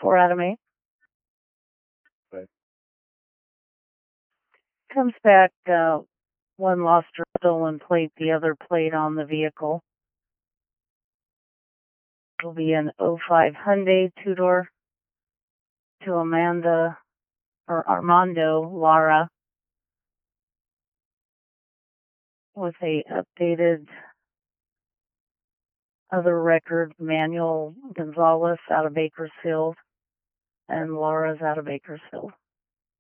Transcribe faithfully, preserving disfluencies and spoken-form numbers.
Four out of eight. Okay. Comes back, uh, one lost or stolen plate, the other plate on the vehicle. It'll be an oh five Hyundai two-door to Amanda or Armando Lara with a updated other record, Manuel Gonzalez out of Bakersfield and Laura's out of Bakersfield.